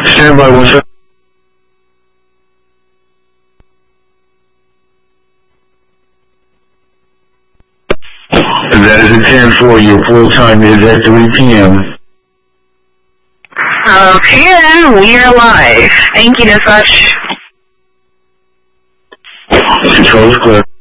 Stand by 1 second. That is a 10-4. Your full time is at 3 p.m. Okay, we are live. Thank you, Dispatch. Control is clear.